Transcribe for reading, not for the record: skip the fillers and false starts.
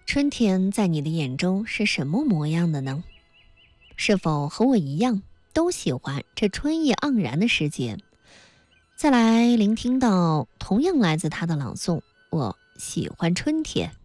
春天在你的眼中是什么模样的呢？是否和我一样，都喜欢这春意盎然的时节？再来聆听到同样来自他的朗诵，我喜欢春天。